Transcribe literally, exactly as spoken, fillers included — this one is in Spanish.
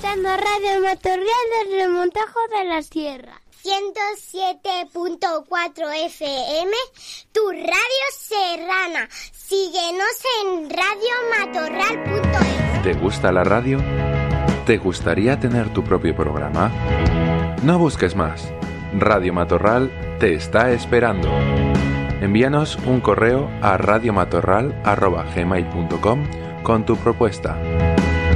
escuchando Radio Matorral del Remontajo de la Sierra. ciento siete punto cuatro F M, tu radio serrana. Síguenos en radio matorral punto es. ¿Te gusta la radio? ¿Te gustaría tener tu propio programa? No busques más. Radio Matorral te está esperando. Envíanos un correo a radiomatorral arroba gmail punto com con tu propuesta.